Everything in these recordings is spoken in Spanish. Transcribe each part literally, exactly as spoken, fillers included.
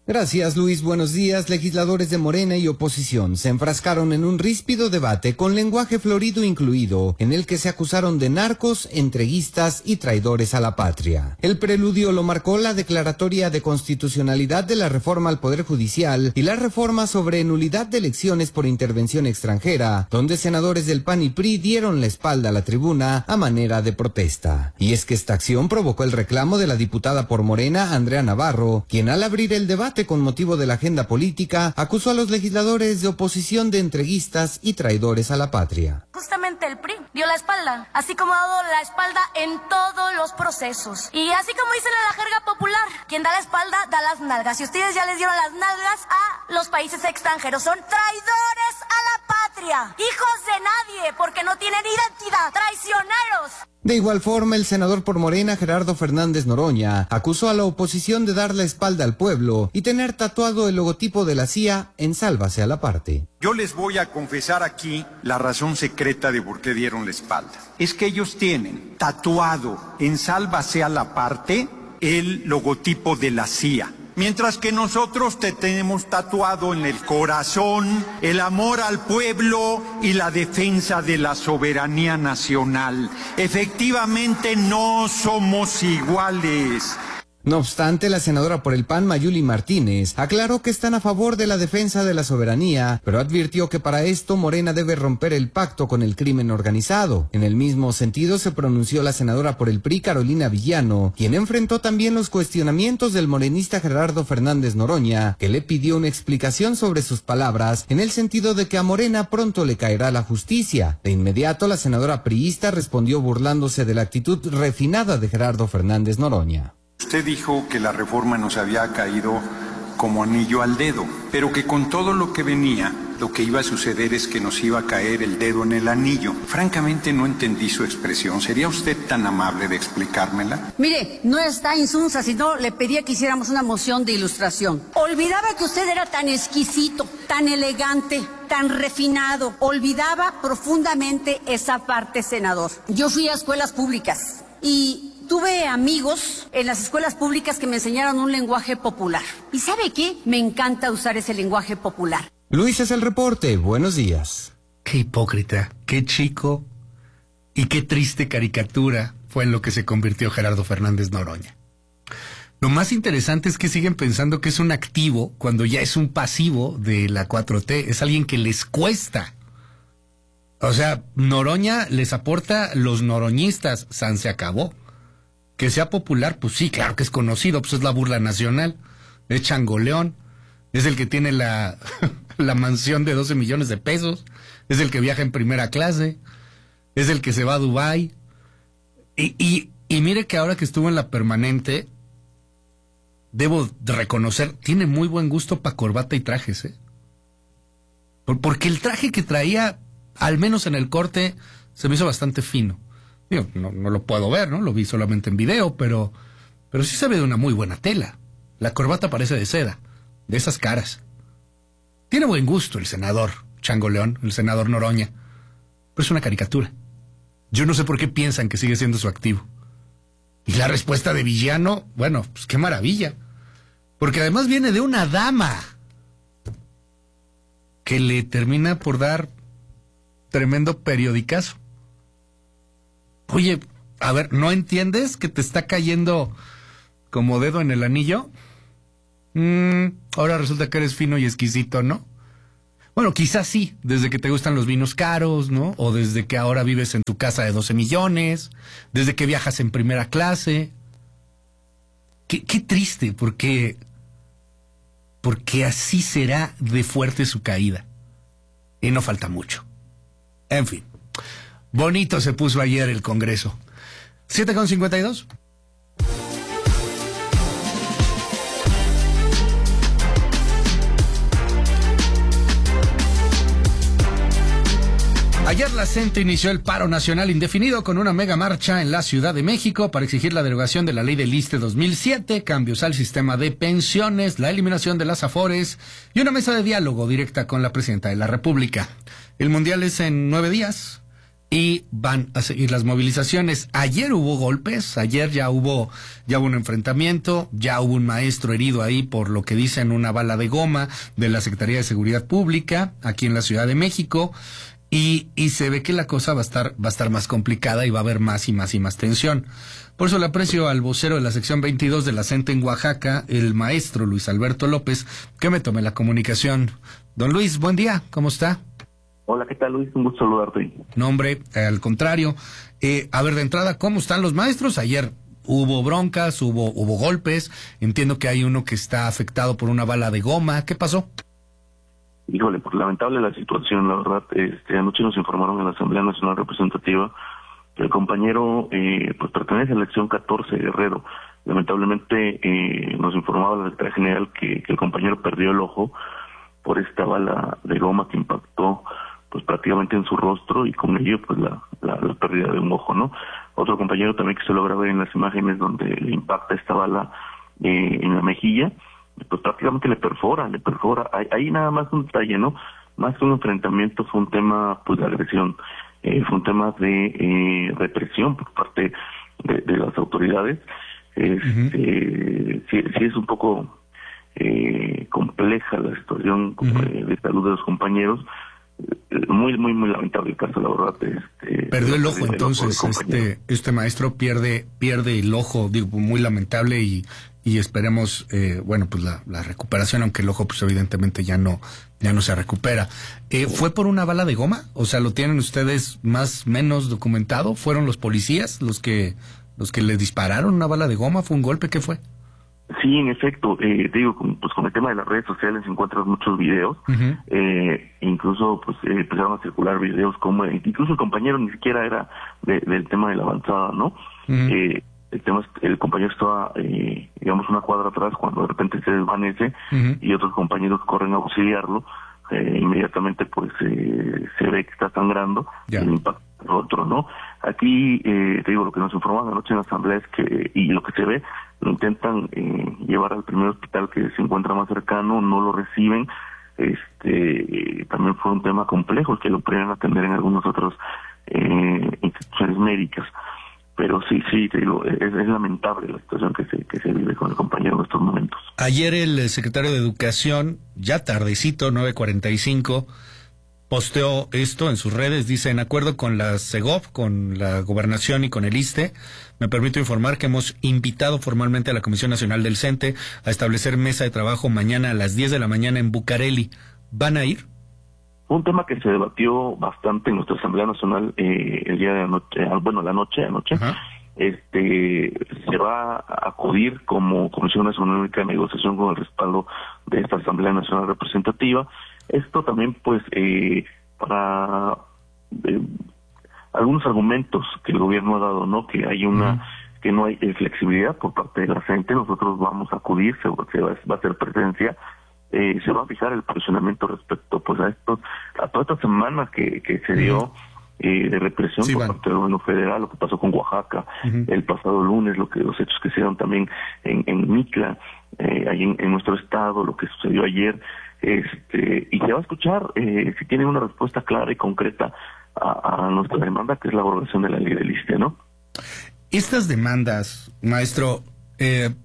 Gracias, Luis. Buenos días. Legisladores de Morena y oposición se enfrascaron en un ríspido debate con lenguaje florido incluido, en el que se acusaron de narcos, entreguistas y traidores a la patria. El preludio lo marcó la declaratoria de constitucionalidad de la reforma al Poder Judicial y la reforma sobre nulidad de elecciones por intervención extranjera, donde senadores del P A N y P R I dieron la espalda a la tribuna a manera de protesta. Y es que esta acción provocó el reclamo de la diputada por Morena, Andrea Navarro, quien al abrir el debate con motivo de la agenda política, acusó a los legisladores de oposición de entreguistas y traidores a la patria. Justamente el P R I dio la espalda, así como ha dado la espalda en todos los procesos. Y así como dicen en la jerga popular, quien da la espalda da las nalgas. Y ustedes ya les dieron las nalgas a los países extranjeros. Son traidores a la patria, hijos de nadie, porque no tienen identidad, traicioneros. De igual forma, el senador por Morena, Gerardo Fernández Noroña, acusó a la oposición de dar la espalda al pueblo y tener tatuado el logotipo de la C I A en Sálvase a la parte. Yo les voy a confesar aquí la razón secreta de por qué dieron la espalda. Es que ellos tienen tatuado en Sálvase a la parte el logotipo de la C I A. Mientras que nosotros te tenemos tatuado en el corazón el amor al pueblo y la defensa de la soberanía nacional. Efectivamente no somos iguales. No obstante, la senadora por el P A N, Mayuli Martínez, aclaró que están a favor de la defensa de la soberanía, pero advirtió que para esto Morena debe romper el pacto con el crimen organizado. En el mismo sentido se pronunció la senadora por el P R I, Carolina Villano, quien enfrentó también los cuestionamientos del morenista Gerardo Fernández Noroña, que le pidió una explicación sobre sus palabras, en el sentido de que a Morena pronto le caerá la justicia. De inmediato, la senadora priista respondió burlándose de la actitud refinada de Gerardo Fernández Noroña. Usted dijo que la reforma nos había caído como anillo al dedo, pero que con todo lo que venía, lo que iba a suceder es que nos iba a caer el dedo en el anillo. Francamente no entendí su expresión. ¿Sería usted tan amable de explicármela? Mire, no está insunsa, sino le pedía que hiciéramos una moción de ilustración. Olvidaba que usted era tan exquisito, tan elegante, tan refinado. Olvidaba profundamente esa parte, senador. Yo fui a escuelas públicas y tuve amigos en las escuelas públicas que me enseñaron un lenguaje popular. ¿Y sabe qué? Me encanta usar ese lenguaje popular. Luis es el reporte. Buenos días. Qué hipócrita, qué chico y qué triste caricatura fue en lo que se convirtió Gerardo Fernández Noroña. Lo más interesante es que siguen pensando que es un activo cuando ya es un pasivo de la cuatro T. Es alguien que les cuesta. O sea, Noroña les aporta los noroñistas. San se acabó. Que sea popular, pues sí, claro que es conocido, pues es la burla nacional, es changoleón, es el que tiene la, la mansión de doce millones de pesos, es el que viaja en primera clase, es el que se va a Dubái, y, y, y mire que ahora que estuvo en la permanente, debo reconocer, tiene muy buen gusto para corbata y trajes, ¿eh? Por, porque el traje que traía, al menos en el corte, se me hizo bastante fino. Digo, no, no lo puedo ver, ¿no? Lo vi solamente en video, pero, pero sí se ve de una muy buena tela. La corbata parece de seda, de esas caras. Tiene buen gusto el senador Changoleón, el senador Noroña, pero es una caricatura. Yo no sé por qué piensan que sigue siendo su activo. Y la respuesta de Villano, bueno, pues qué maravilla. Porque además viene de una dama que le termina por dar tremendo periodicazo. Oye, a ver, ¿no entiendes que te está cayendo como dedo en el anillo? Mm, ahora resulta que eres fino y exquisito, ¿no? Bueno, quizás sí, desde que te gustan los vinos caros, ¿no? O desde que ahora vives en tu casa de doce millones, desde que viajas en primera clase. Qué, qué triste, porque, porque así será de fuerte su caída. Y no falta mucho. En fin. Bonito se puso ayer el Congreso. siete con cincuenta y dos. Ayer la C E N T E inició el paro nacional indefinido con una mega marcha en la Ciudad de México para exigir la derogación de la ley del ISSSTE dos mil siete, cambios al sistema de pensiones, la eliminación de las afores y una mesa de diálogo directa con la presidenta de la República. El mundial es en nueve días. y van a seguir las movilizaciones. Ayer hubo golpes, ayer ya hubo ya hubo un enfrentamiento, ya hubo un maestro herido ahí por lo que dicen una bala de goma de la Secretaría de Seguridad Pública aquí en la Ciudad de México, y, y se ve que la cosa va a estar va a estar más complicada y va a haber más y más y más tensión. Por eso le aprecio al vocero de la sección veintidós de la C E N T E en Oaxaca, el maestro Luis Alberto López, que me tome la comunicación. Don Luis, buen día, ¿cómo está? Hola, ¿qué tal, Luis? Un gusto saludarte. No, hombre, al contrario. Eh, a ver, de entrada, ¿cómo están los maestros? Ayer hubo broncas, hubo hubo golpes. Entiendo que hay uno que está afectado por una bala de goma. ¿Qué pasó? Híjole, pues lamentable la situación, la verdad. Este, anoche nos informaron en la Asamblea Nacional Representativa que el compañero eh, pues pertenece a la sección catorce, Guerrero. Lamentablemente eh, nos informaba la Secretaría General que, que el compañero perdió el ojo por esta bala de goma que impactó pues prácticamente en su rostro, y con ello pues la, la, la pérdida de un ojo, ¿no? Otro compañero también que se logra ver en las imágenes donde le impacta esta bala eh, en la mejilla, pues prácticamente le perfora, le perfora. Ahí, ahí nada más un detalle, ¿no? Más que un enfrentamiento fue un tema pues de agresión, eh, fue un tema de eh, represión por parte de, de las autoridades. Este, uh-huh. sí, sí es un poco eh, compleja la situación uh-huh. eh, de salud de los compañeros. Muy, muy, muy lamentable el caso, la verdad. Este, Perdió el ojo, entonces, este este maestro pierde pierde el ojo, digo, muy lamentable, y, y esperemos, eh, bueno, pues la, la recuperación, aunque el ojo, pues evidentemente ya no ya no se recupera. Eh, ¿Fue por una bala de goma? O sea, ¿lo tienen ustedes más menos documentado? ¿Fueron los policías los que los que le dispararon una bala de goma? ¿Fue un golpe? ¿Qué fue? Sí, en efecto, eh, digo, con, pues con el tema de las redes sociales encuentras muchos videos, uh-huh. eh, incluso pues eh, empezaron a circular videos como, eh, incluso el compañero ni siquiera era de, del tema de la avanzada, ¿no? Uh-huh. Eh, el tema es, el compañero estaba, eh, digamos, una cuadra atrás cuando de repente se desvanece uh-huh. y otros compañeros corren a auxiliarlo, eh, inmediatamente pues eh, se ve que está sangrando, yeah. y el impacto otro, ¿no? Aquí, eh, te digo, lo que nos informaron anoche en la asamblea es que, y lo que se ve, lo intentan eh, llevar al primer hospital que se encuentra más cercano, no lo reciben. Este eh, también fue un tema complejo que lo podrían atender en algunas otras eh, instituciones médicas. Pero sí, sí, te digo, es, es lamentable la situación que se que se vive con el compañero en estos momentos. Ayer el secretario de Educación, ya tardecito, nueve cuarenta y cinco, posteó esto en sus redes. Dice: en acuerdo con la Segov, con la Gobernación y con el ISSSTE, me permito informar que hemos invitado formalmente a la Comisión Nacional del C E N T E a establecer mesa de trabajo mañana a las diez de la mañana en Bucareli. ¿Van a ir? Un tema que se debatió bastante en nuestra Asamblea Nacional eh, el día de anoche, bueno, la noche, anoche. Ajá. Este, se va a acudir como Comisión Nacional Única de Negociación con el respaldo de esta Asamblea Nacional Representativa. Esto también, pues, eh, para eh, algunos argumentos que el gobierno ha dado, ¿no? Que hay una, uh-huh. que no hay eh, flexibilidad por parte de la gente. Nosotros vamos a acudir, se, se va, va a hacer presencia, eh, se va a fijar el posicionamiento respecto, pues, a estos, a toda esta semana que, que se dio uh-huh. eh, de represión sí, por van. parte del gobierno federal, lo que pasó con Oaxaca uh-huh. el pasado lunes, lo que los hechos que se dieron también en, en Mitla, eh, ahí en, en nuestro estado, lo que sucedió ayer. Este, y se va a escuchar eh, si tienen una respuesta clara y concreta a, a nuestra demanda, que es la abrogación de la ley del ISSSTE, ¿no? Estas demandas, maestro, eh,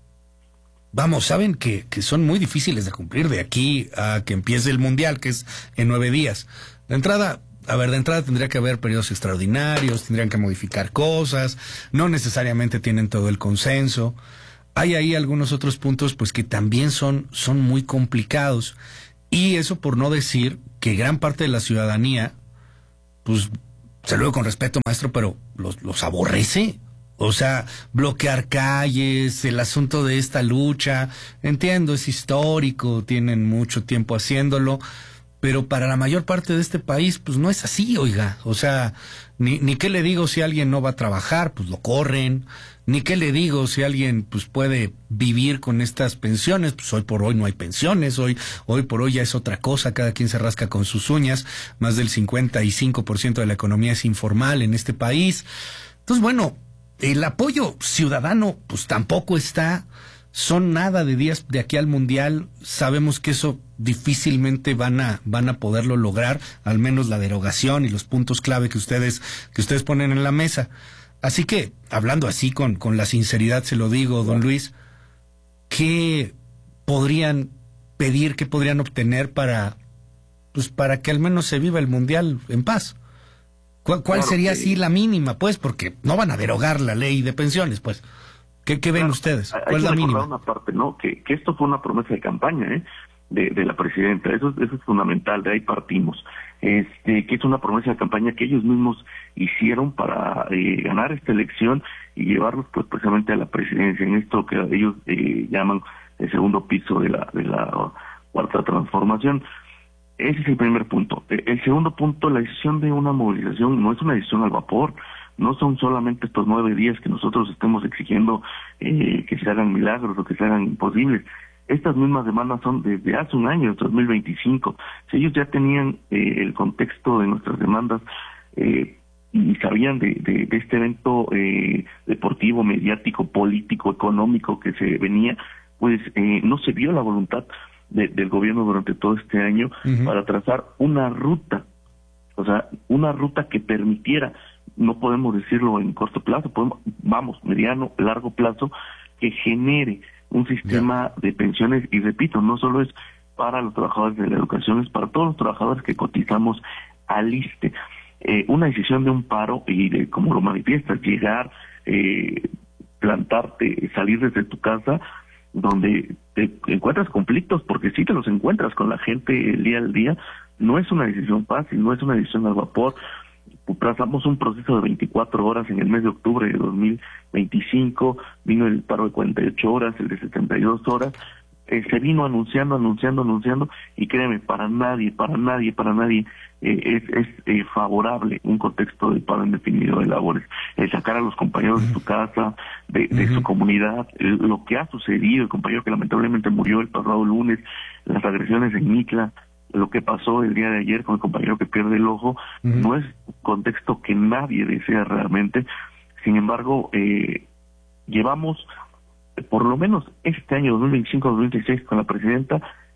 vamos, saben que, que son muy difíciles de cumplir de aquí a que empiece el Mundial, que es en nueve días. De entrada, a ver, de entrada tendría que haber periodos extraordinarios, tendrían que modificar cosas, no necesariamente tienen todo el consenso. Hay ahí algunos otros puntos pues que también son, son muy complicados, y eso por no decir que gran parte de la ciudadanía, pues, se lo digo con respeto, maestro, pero los, los aborrece. O sea, bloquear calles, el asunto de esta lucha, entiendo, es histórico, tienen mucho tiempo haciéndolo, pero para la mayor parte de este país, pues no es así, oiga. O sea, ni, ni qué le digo si alguien no va a trabajar, pues lo corren. Ni qué le digo si alguien pues puede vivir con estas pensiones, pues hoy por hoy no hay pensiones, hoy hoy por hoy ya es otra cosa, cada quien se rasca con sus uñas, más del cincuenta y cinco por ciento de la economía es informal en este país. Entonces, bueno, el apoyo ciudadano pues tampoco está, son nada de días de aquí al Mundial, sabemos que eso difícilmente van a van a poderlo lograr, al menos la derogación y los puntos clave que ustedes que ustedes ponen en la mesa. Así que, hablando así con, con la sinceridad, se lo digo, don Luis, ¿qué podrían pedir, qué podrían obtener para, pues, para que al menos se viva el Mundial en paz? ¿Cuál, cuál claro sería que... así la mínima, pues? Porque no van a derogar la ley de pensiones, pues. ¿Qué, qué ven claro, ustedes? ¿Cuál es la mínima? Una parte, ¿no? Que, que esto fue una promesa de campaña, ¿eh? De, de la presidenta. Eso, eso es fundamental, de ahí partimos. Este, que es una promesa de campaña que ellos mismos hicieron para eh, ganar esta elección y llevarlos pues precisamente a la presidencia, en esto que ellos eh, llaman el segundo piso de la, de la cuarta transformación. Ese es el primer punto. El segundo punto, la decisión de una movilización no es una decisión al vapor. No son solamente estos nueve días que nosotros estemos exigiendo eh, que se hagan milagros o que se hagan imposibles. Estas mismas demandas son desde hace un año, dos mil veinticinco. Si ellos ya tenían eh, el contexto de nuestras demandas eh, y sabían de, de, de este evento eh, deportivo, mediático, político, económico que se venía, pues eh, no se vio la voluntad de, del gobierno durante todo este año uh-huh. para trazar una ruta, o sea, una ruta que permitiera, no podemos decirlo en corto plazo, podemos, vamos, mediano, largo plazo, que genere un sistema yeah. de pensiones, y repito, no solo es para los trabajadores de la educación, es para todos los trabajadores que cotizamos al ISSSTE. Eh, una decisión de un paro, y de como lo manifiestas, llegar, eh, plantarte, salir desde tu casa, donde te encuentras conflictos, porque sí te los encuentras con la gente el día al día, no es una decisión fácil, no es una decisión al vapor. Trazamos un proceso de veinticuatro horas en el mes de octubre de dos mil veinticinco, vino el paro de cuarenta y ocho horas, el de setenta y dos horas, eh, se vino anunciando, anunciando, anunciando, y créeme, para nadie, para nadie, para nadie eh, es, es eh, favorable un contexto de paro indefinido de labores. El sacar a los compañeros de su casa, de, de uh-huh. su comunidad, el, lo que ha sucedido, el compañero que lamentablemente murió el pasado lunes, las agresiones en Mitla, lo que pasó el día de ayer con el compañero que pierde el ojo, uh-huh. no es un contexto que nadie desea realmente. Sin embargo, eh, llevamos por lo menos este año dos mil veinticinco dos mil veintiséis con la presidenta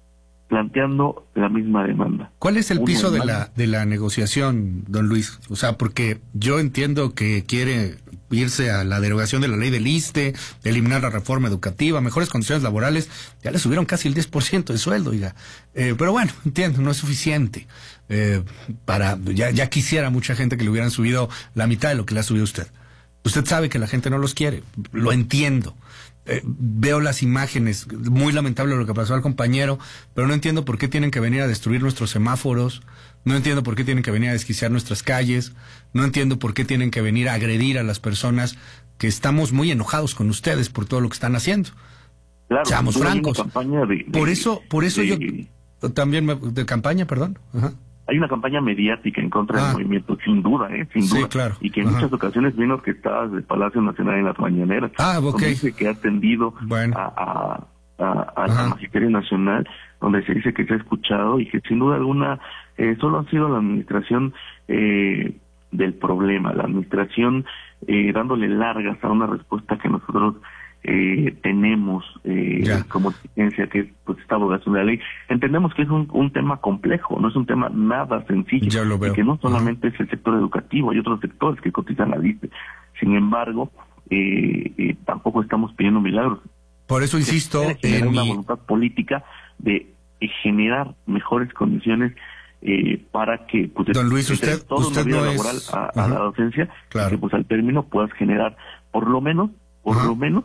planteando la misma demanda. ¿Cuál es el Una piso demanda? de la de la negociación, don Luis? O sea, porque yo entiendo que quiere irse a la derogación de la ley del ISSSTE, eliminar la reforma educativa, mejores condiciones laborales, ya le subieron casi el diez por ciento de sueldo, oiga. Eh, pero bueno, entiendo, no es suficiente. Eh, para ya, ya quisiera mucha gente que le hubieran subido la mitad de lo que le ha subido usted. Usted sabe que la gente no los quiere, lo entiendo. Eh, veo las imágenes, muy lamentable lo que pasó al compañero, pero no entiendo por qué tienen que venir a destruir nuestros semáforos, no entiendo por qué tienen que venir a desquiciar nuestras calles, no entiendo por qué tienen que venir a agredir a las personas que estamos muy enojados con ustedes por todo lo que están haciendo. Claro, seamos francos. De, de, por eso, por eso de, yo también me, de campaña, perdón. Ajá. Hay una campaña mediática en contra ah. del movimiento, sin duda, ¿eh? Sin duda. Sí, claro. Y que en Ajá. muchas ocasiones vino orquestadas del Palacio Nacional en las mañaneras. Ah, ok. Donde dice que ha atendido bueno. a, a, a, a la Magisterio Nacional, donde se dice que se ha escuchado y que sin duda alguna eh, solo ha sido la administración eh, del problema, la administración eh, dándole largas a una respuesta que nosotros Eh, tenemos eh, como exigencia, que es pues, esta abogación de la ley. Entendemos que es un, un tema complejo, no es un tema nada sencillo, ya lo veo. Y que no solamente uh-huh. es el sector educativo, hay otros sectores que cotizan la lista. Sin embargo, eh, eh, tampoco estamos pidiendo milagros. Por eso insisto en una mi... voluntad política de, de generar mejores condiciones eh, para que pues, don Luis, usted, toda usted una vida no laboral es... a, a uh-huh. la docencia, claro. y que pues al término puedas generar por lo menos, por uh-huh. lo menos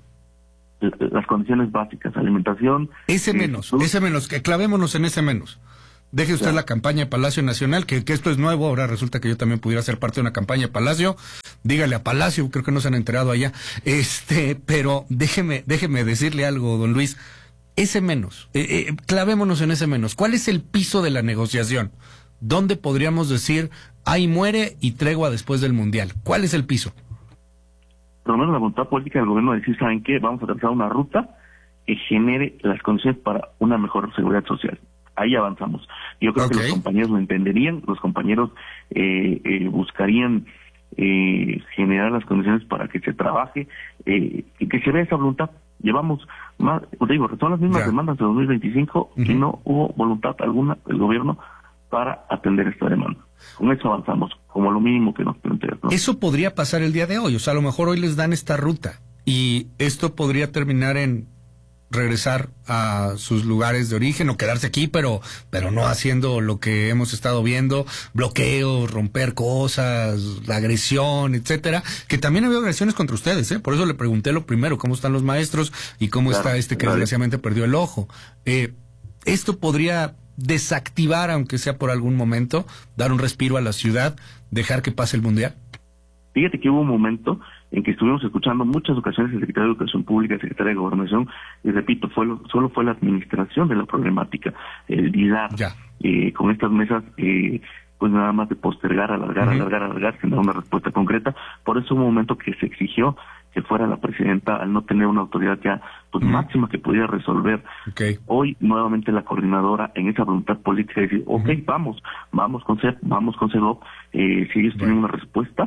las condiciones básicas, alimentación. Ese menos, eh, ese menos, que clavémonos en ese menos. Deje usted claro. la campaña de Palacio Nacional, que, que esto es nuevo, ahora resulta que yo también pudiera ser parte de una campaña de Palacio. Dígale a Palacio, creo que no se han enterado allá. Este, pero déjeme, déjeme decirle algo, don Luis. Ese menos, eh, eh, clavémonos en ese menos. ¿Cuál es el piso de la negociación? ¿Dónde podríamos decir, ahí muere y tregua después del Mundial? ¿Cuál es el piso? Por lo menos la voluntad política del gobierno de decir, ¿saben qué? Vamos a trazar una ruta que genere las condiciones para una mejor seguridad social. Ahí avanzamos. Yo creo okay. que los compañeros lo entenderían, los compañeros eh, eh, buscarían eh, generar las condiciones para que se trabaje, eh, y que se vea esa voluntad Llevamos más, pues digo, son las mismas ya. demandas de dos mil veinticinco uh-huh. y no hubo voluntad alguna del gobierno para atender esta demanda. Con eso avanzamos, como lo mínimo que nos plantean, ¿no? Eso podría pasar el día de hoy, o sea, a lo mejor hoy les dan esta ruta y esto podría terminar en regresar a sus lugares de origen o quedarse aquí, pero pero no haciendo lo que hemos estado viendo, bloqueos, romper cosas, la agresión, etcétera, que también ha habido agresiones contra ustedes, ¿eh? Por eso le pregunté lo primero, cómo están los maestros y cómo claro, está este que claro. desgraciadamente perdió el ojo. Eh, esto podría desactivar, aunque sea por algún momento, dar un respiro a la ciudad, dejar que pase el Mundial. Fíjate que hubo un momento en que estuvimos escuchando muchas ocasiones el secretario de Educación Pública, el secretario de Gobernación, y repito, fue lo, solo fue la administración de la problemática, el lidar eh, con estas mesas, eh, pues nada más de postergar, alargar, uh-huh. alargar, alargar, sin dar una respuesta concreta. Por eso hubo un momento que se exigió que fuera la presidenta, al no tener una autoridad ya pues uh-huh. máxima que pudiera resolver. Okay. Hoy nuevamente la coordinadora en esa voluntad política de decir, ok, uh-huh. vamos, vamos con C E P, vamos con C E D O P, eh, si ellos uh-huh. tienen una respuesta,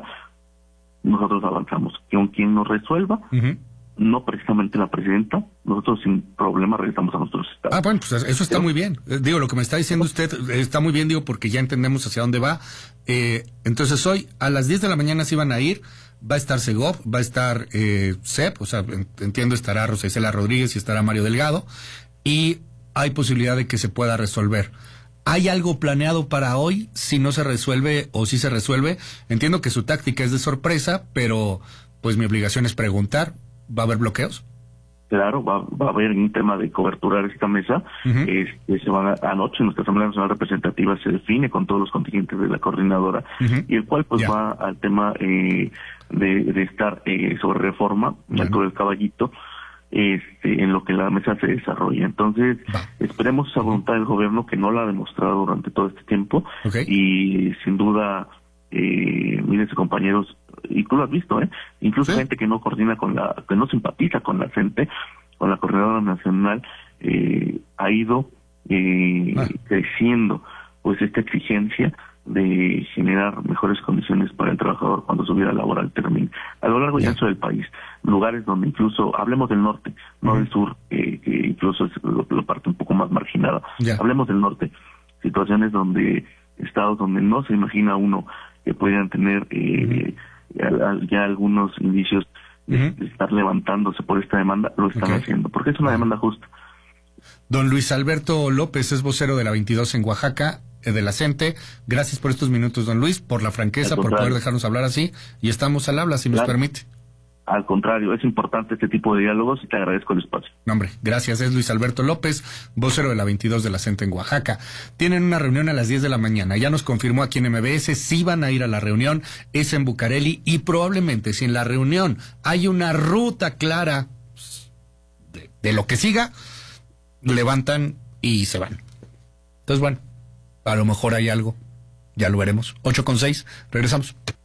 nosotros avanzamos. Que con quien nos resuelva, uh-huh. no precisamente la presidenta, nosotros sin problema regresamos a nuestros estados. Ah, bueno, pues eso está Pero, muy bien. Digo, lo que me está diciendo usted está muy bien, digo, porque ya entendemos hacia dónde va. Eh, entonces hoy a las diez de la mañana se iban a ir, va a estar Segov, va a estar eh, C E P, o sea, entiendo estará Rosa Isela Rodríguez y estará Mario Delgado, y hay posibilidad de que se pueda resolver. ¿Hay algo planeado para hoy si no se resuelve o si se resuelve? Entiendo que su táctica es de sorpresa, pero pues mi obligación es preguntar. ¿Va a haber bloqueos? Claro, va, va a haber un tema de cobertura de esta mesa. Uh-huh. Este, se van a, anoche nuestra Asamblea Nacional Representativa se define con todos los contingentes de la coordinadora, uh-huh. y el cual pues yeah. va al tema eh, de, de estar eh, sobre reforma, uh-huh. alto del caballito, Este, en lo que la mesa se desarrolla. Entonces, Va. esperemos esa voluntad del gobierno que no la ha demostrado durante todo este tiempo, okay. y sin duda, eh, miren, compañeros, y tú lo has visto, ¿eh? Incluso ¿Sí? gente que no coordina con la, que no simpatiza con la gente, con la coordinadora nacional, eh, ha ido eh, ah. creciendo, pues, esta exigencia de generar mejores condiciones para el trabajador cuando su vida laboral termine. A lo largo y ancho del país, lugares donde incluso, hablemos del norte, no uh-huh. del sur, eh, que incluso es la parte un poco más marginada, yeah. hablemos del norte, situaciones donde, estados donde no se imagina uno que pudieran tener eh, uh-huh. ya algunos indicios de, uh-huh. de estar levantándose por esta demanda, lo están okay. haciendo, porque es una demanda justa. Don Luis Alberto López es vocero de la veintidós en Oaxaca, de la CENTE. Gracias por estos minutos, don Luis, por la franqueza, por poder dejarnos hablar así, y estamos al habla, si claro. nos permite. Al contrario, es importante este tipo de diálogos y te agradezco el espacio. No, hombre, gracias. Es Luis Alberto López, vocero de la veintidós de la CENTE en Oaxaca. Tienen una reunión a las diez de la mañana. Ya nos confirmó aquí en M B S, sí van a ir a la reunión, es en Bucareli, y probablemente si en la reunión hay una ruta clara de, de lo que siga, levantan y se van. Entonces, bueno, a lo mejor hay algo, ya lo veremos. ocho con seis, regresamos.